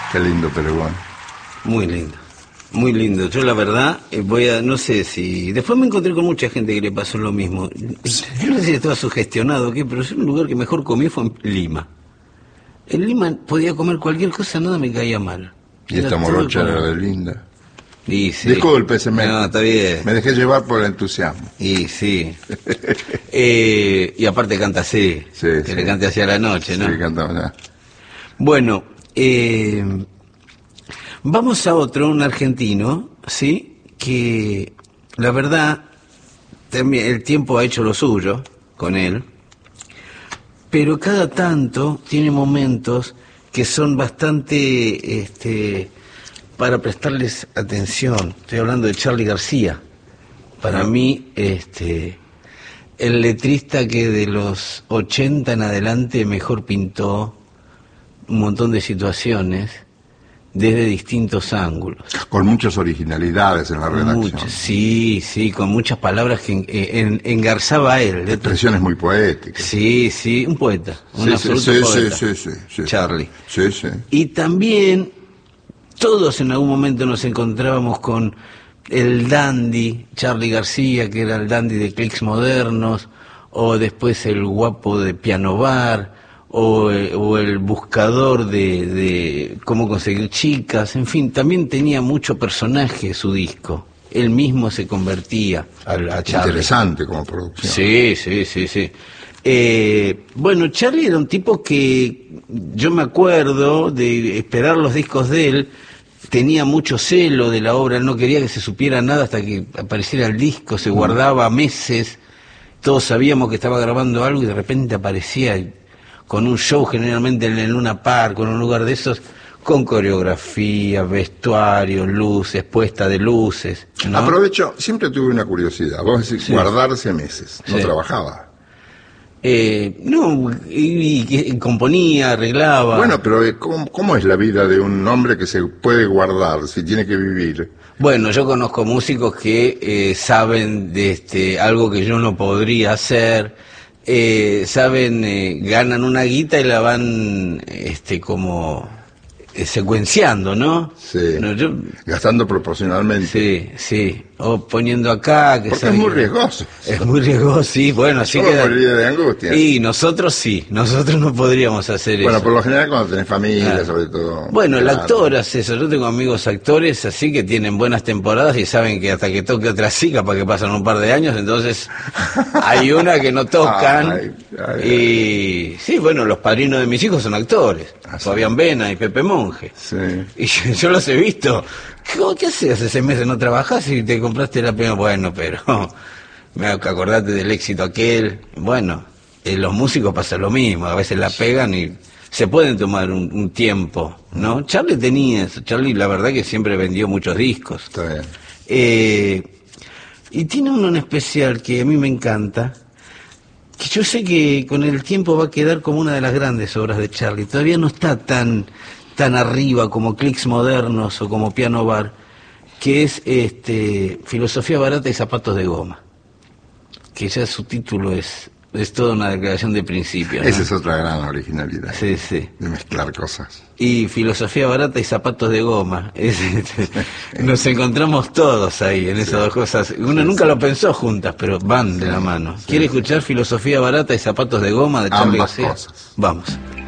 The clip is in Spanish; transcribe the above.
Qué lindo Pereguán. Muy lindo. Muy lindo. Yo la verdad no sé si... Después me encontré con mucha gente que le pasó lo mismo. Yo no sé si estaba sugestionado o qué, pero yo el lugar que mejor comí fue en Lima. En Lima podía comer cualquier cosa, nada me caía mal. Y esta morocha era de linda. Y sí. Discúlpese, No, está bien. Me dejé llevar por el entusiasmo. Y sí. Y aparte canta así. Sí, que sí. le cante hacia la noche, ¿no? Sí, cantaba ya. Bueno, vamos a otro, un argentino, ¿sí? Que la verdad, también el tiempo ha hecho lo suyo con él, pero cada tanto tiene momentos que son bastante para prestarles atención. Estoy hablando de Charly García. Para mí, el letrista que de los 80 en adelante mejor pintó un montón de situaciones desde distintos ángulos. Con muchas originalidades en la redacción. Muchas, sí, con muchas palabras que engarzaba a él. Expresiones muy poéticas. Sí, un poeta, un absoluto poeta. Sí. Charly. Sí. Y también todos en algún momento nos encontrábamos con el dandy Charly García, que era el dandy de Clics Modernos, o después el guapo de Piano Bar, o el buscador de cómo conseguir chicas, en fin, también tenía mucho personaje su disco. Él mismo se convertía a Charly. Interesante como producción. Sí. Bueno, Charly era un tipo que yo me acuerdo de esperar los discos de él, tenía mucho celo de la obra, no quería que se supiera nada hasta que apareciera el disco, se guardaba meses, todos sabíamos que estaba grabando algo y de repente aparecía con un show generalmente en el Luna Park, con un lugar de esos, con coreografía, vestuario, luces, puesta de luces, ¿no? Aprovecho, siempre tuve una curiosidad, vos decís guardarse meses, no trabajaba. No, y componía, arreglaba. Bueno, pero ¿cómo es la vida de un hombre que se puede guardar, si tiene que vivir? Bueno, yo conozco músicos que saben de algo que yo no podría hacer, ganan una guita y la van como secuenciando, ¿no? Sí, no, gastando proporcionalmente. Sí, o poniendo acá... Porque es muy riesgoso. Es muy riesgoso, sí, bueno, así que... moriría de angustia. Y nosotros no podríamos hacer eso. Bueno, por lo general cuando tenés familia, sobre todo. Bueno, el actor hace eso, yo tengo amigos actores así que tienen buenas temporadas y saben que hasta que toque otra sí, capaz que pasan un par de años, entonces hay una que no tocan. Y sí, bueno, los padrinos de mis hijos son actores, Fabián Vena y Pepe Monge. Sí. Y yo los he visto. ¿Qué haces? Hace 6 meses no trabajás y te compraste la pena. Bueno, pero acordate del éxito aquel. Bueno, los músicos pasa lo mismo, a veces la pegan y se pueden tomar un tiempo, ¿no? Charly tenía eso, Charly la verdad que siempre vendió muchos discos. Está bien. Y tiene uno en especial que a mí me encanta, que yo sé que con el tiempo va a quedar como una de las grandes obras de Charly. Todavía no está tan arriba como Clics Modernos o como Piano Bar, que es Filosofía Barata y Zapatos de Goma, que ya su título es toda una declaración de principio, ¿no? Esa es otra gran originalidad. Sí. De mezclar cosas. Y Filosofía Barata y Zapatos de Goma. Nos encontramos todos ahí en esas dos cosas. Uno nunca lo pensó juntas, pero van de la mano. ¿Quiere escuchar Filosofía Barata y Zapatos de Goma de Charly García? Ambas cosas. Vamos.